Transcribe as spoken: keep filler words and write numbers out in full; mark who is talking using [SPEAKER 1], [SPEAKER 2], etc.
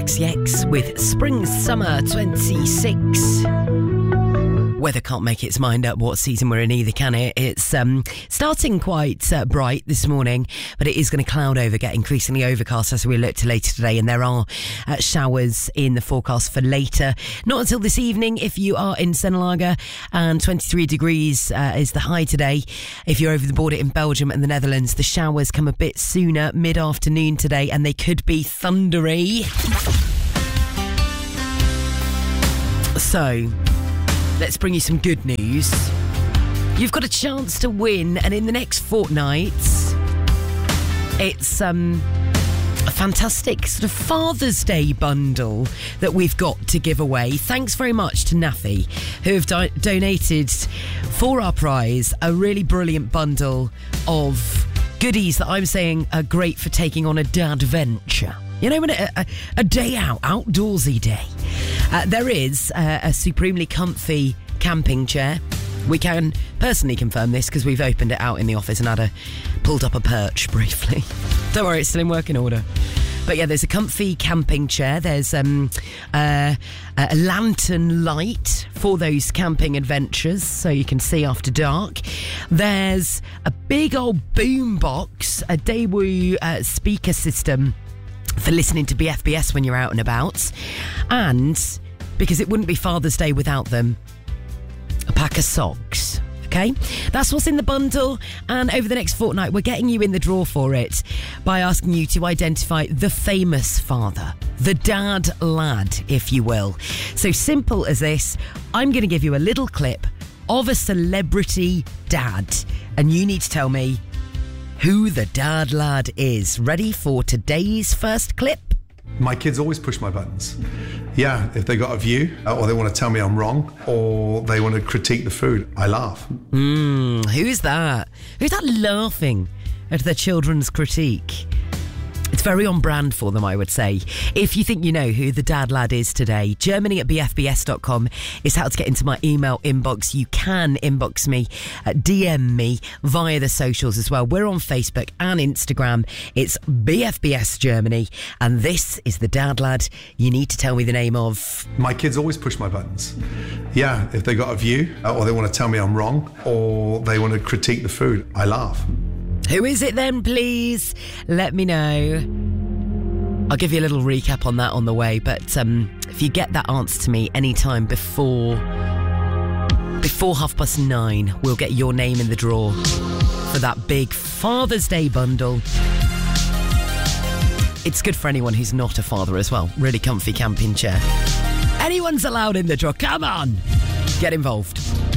[SPEAKER 1] X X with Spring Summer twenty-six. Weather can't make its mind up what season we're in either, can it? It's um, starting quite uh, bright this morning, but it is going to cloud over, get increasingly overcast as we look to later today, and there are uh, showers in the forecast for later. Not until this evening if you are in Senelaga, and twenty-three degrees uh, is the high today. If you're over the border in Belgium and the Netherlands, the showers come a bit sooner, mid-afternoon today, and they could be thundery. So, let's bring you some good news. You've got a chance to win, and in the next fortnight, it's um, a fantastic sort of Father's Day bundle that we've got to give away. Thanks very much to Nafi, who have do- donated for our prize a really brilliant bundle of goodies that I'm saying are great for taking on a dad venture. You know, when a, a, a day out, outdoorsy day. Uh, there is uh, a supremely comfy camping chair. We can personally confirm this because we've opened it out in the office and had a pulled up a perch briefly. Don't worry, it's still in working order. But yeah, there's a comfy camping chair. There's um, uh, a lantern light for those camping adventures so you can see after dark. There's a big old boom box, a Daewoo uh, speaker system for listening to B F B S when you're out and about. And, because it wouldn't be Father's Day without them, a pack of socks. Okay? That's what's in the bundle, and over the next fortnight we're getting you in the draw for it by asking you to identify the famous father, the dad lad, if you will. So simple as this, I'm going to give you a little clip of a celebrity dad, and you need to tell me who the dad lad is. Ready for today's first clip?
[SPEAKER 2] My kids always push my buttons. Yeah, if they got a view, or they want to tell me I'm wrong, or they want to critique the food, I laugh.
[SPEAKER 1] Hmm, who's that? Who's that laughing at their children's critique? It's very on brand for them, I would say. If you think you know who the dad lad is today, Germany at b f b s dot com is how to get into my email inbox. You can inbox me, uh, D M me via the socials as well. We're on Facebook and Instagram. It's B F B S Germany, and this is the dad lad you need to tell me the name of.
[SPEAKER 2] My kids always push my buttons. Yeah, if they got a view, or they want to tell me I'm wrong, or they want to critique the food, I laugh.
[SPEAKER 1] Who is it then, please? Let me know. I'll give you a little recap on that on the way, but um, if you get that answer to me anytime before before half past nine, we'll get your name in the draw for that big Father's Day bundle. It's good for anyone who's not a father as well. Really comfy camping chair. Anyone's allowed in the draw. Come on, get involved.